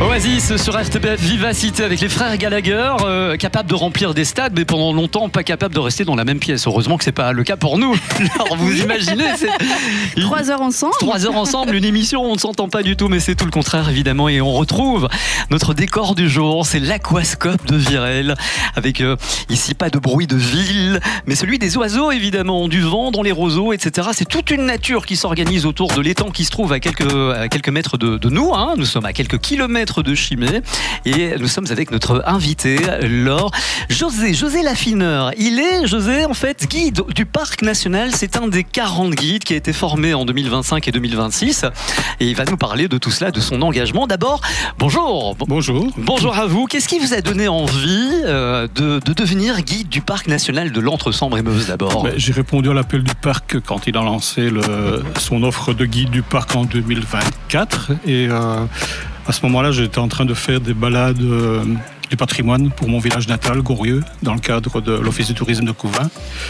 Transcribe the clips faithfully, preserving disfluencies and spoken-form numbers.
Oasis sur F T B F Vivacité avec les frères Gallagher, euh, capables de remplir des stades, mais pendant longtemps pas capables de rester dans la même pièce. Heureusement que c'est pas le cas pour nous. Alors vous imaginez, c'est trois heures ensemble. Trois heures ensemble, une émission, on ne s'entend pas du tout, mais c'est tout le contraire évidemment. Et on retrouve notre décor du jour, c'est l'aquascope de Virel, avec euh, ici pas de bruit de ville, mais celui des oiseaux évidemment, du vent dans les roseaux, et cetera. C'est toute une nature qui s'organise autour de l'étang qui se trouve à quelques, à quelques mètres de, de nous. Hein. Nous sommes à quelques kilomètres de Chimay et nous sommes avec notre invité, Laure. José, José Laffineur. Il est, José, en fait, guide du Parc National. C'est un des quarante guides qui a été formé en deux mille vingt-cinq et deux mille vingt-six. Et il va nous parler de tout cela, de son engagement. D'abord, bonjour. Bonjour. Bonjour à vous. Qu'est-ce qui vous a donné envie euh, de, de devenir guide du Parc National de l'Entre-Sambre-et-Meuse d'abord? Ben, J'ai répondu à l'appel du parc quand il a lancé le, son offre de guide du parc en deux mille vingt-quatre. Et euh, à ce moment-là, j'étais en train de faire des balades euh, du patrimoine pour mon village natal, Gonrieux, dans le cadre de l'Office du tourisme de Couvin.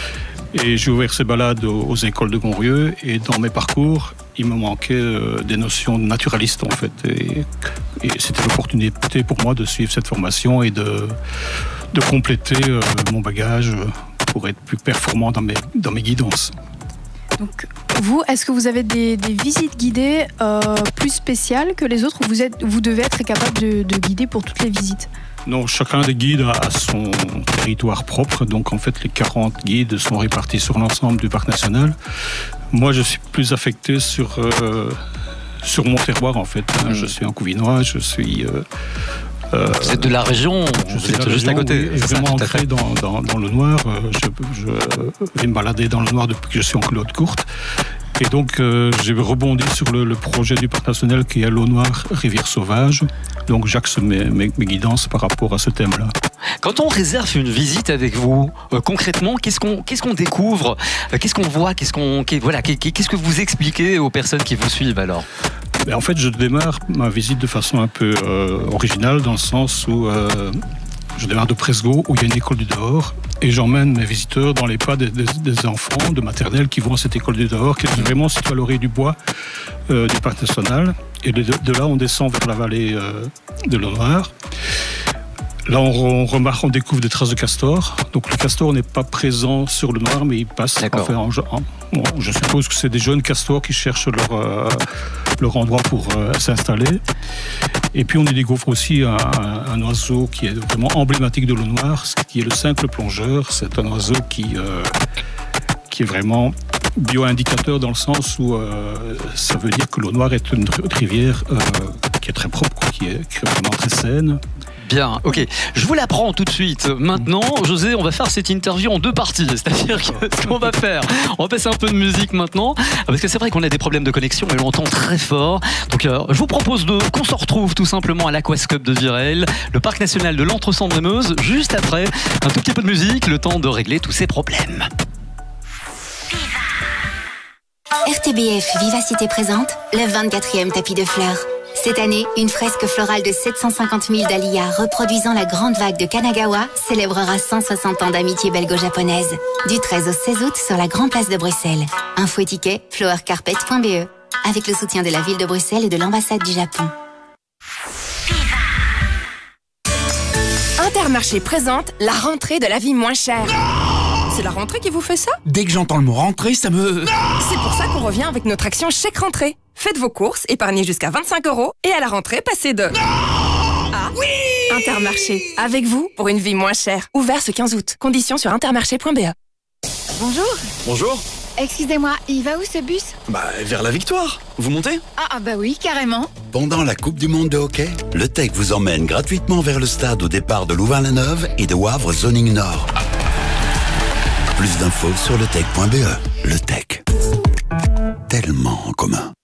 Et j'ai ouvert ces balades aux, aux écoles de Gonrieux. Et dans mes parcours, il me manquait euh, des notions naturalistes, en fait. Et, et c'était l'opportunité pour moi de suivre cette formation et de, de compléter euh, mon bagage pour être plus performant dans mes, dans mes guidances. Donc, vous, est-ce que vous avez des, des visites guidées euh, plus spéciales que les autres, ou vous, êtes, vous devez être capable de, de guider pour toutes les visites? Non, chacun des guides a son territoire propre. Donc, en fait, les quarante guides sont répartis sur l'ensemble du parc national. Moi, je suis plus affecté sur, euh, sur mon terroir, en fait. Mmh. Je suis un Couvinois, je suis... Euh, Euh, vous êtes de la région, je suis vous êtes région, juste à côté. Oui, vraiment ancré dans, dans, dans le noir. Je, je vais me balader dans le noir depuis que je suis en culotte courte. Et donc, euh, j'ai rebondi sur le, le projet du parc national qui est l'eau noire, rivière sauvage. Donc, j'axe mes, mes, mes guidances par rapport à ce thème-là. Quand on réserve une visite avec vous, euh, concrètement, qu'est-ce qu'on qu'est-ce qu'on découvre, euh, qu'est-ce qu'on voit, qu'est-ce qu'on qu'est, voilà, qu'est-ce que vous expliquez aux personnes qui vous suivent alors? En fait, je démarre ma visite de façon un peu euh, originale, dans le sens où euh, je démarre de Presgo, où il y a une école du dehors, et j'emmène mes visiteurs dans les pas des, des, des enfants de maternelle qui vont à cette école du dehors, qui est vraiment située à l'orée du bois euh, du parc national. Et de, de là, on descend vers la vallée euh, de l'eau noire. Là, on, on remarque, on découvre des traces de castor. Donc, le castor n'est pas présent sur le noir, mais il passe. Enfin, en, en, bon, je suppose que c'est des jeunes castors qui cherchent leur, euh, leur endroit pour euh, s'installer. Et puis, on y découvre aussi un, un, un oiseau qui est vraiment emblématique de l'eau noire, qui est le simple plongeur. C'est un oiseau qui, euh, qui est vraiment bio-indicateur dans le sens où euh, ça veut dire que l'eau noire est une rivière euh, qui est très propre, qui est, qui est vraiment très saine. Bien, ok. Je vous l'apprends tout de suite. Maintenant, José, on va faire cette interview en deux parties. C'est-à-dire que ce qu'on va faire, on va passer un peu de musique maintenant, parce que c'est vrai qu'on a des problèmes de connexion et on l'entend très fort. Donc, euh, je vous propose de qu'on se retrouve tout simplement à l'Aquascope de Virel, le parc national de l'Entre-Sambre-et-Meuse, juste après un tout petit peu de musique, le temps de régler tous ces problèmes. R T B F Vivacité présente le vingt-quatrième tapis de fleurs. Cette année, une fresque florale de sept cent cinquante mille dahlias reproduisant la grande vague de Kanagawa célébrera cent soixante ans d'amitié belgo-japonaise. Du treize au seize août sur la Grand Place de Bruxelles. Info et ticket flower carpet point b e avec le soutien de la ville de Bruxelles et de l'ambassade du Japon. Intermarché présente la rentrée de la vie moins chère. C'est la rentrée qui vous fait ça? Dès que j'entends le mot rentrée, ça me... C'est pour ça qu'on revient avec notre action chèque rentrée. Faites vos courses, épargnez jusqu'à vingt-cinq euros et à la rentrée, passez de... Ah oui! Intermarché, avec vous pour une vie moins chère. Ouvert ce quinze août. Conditions sur intermarché point b e. Bonjour. Bonjour. Excusez-moi, il va où ce bus? Bah, vers la victoire. Vous montez? Ah, ah bah oui, carrément. Pendant la Coupe du Monde de hockey, le Tech vous emmène gratuitement vers le stade au départ de Louvain-la-Neuve et de Wavre Zoning Nord. Plus d'infos sur le tech point b e. Le Tech. Tellement en commun.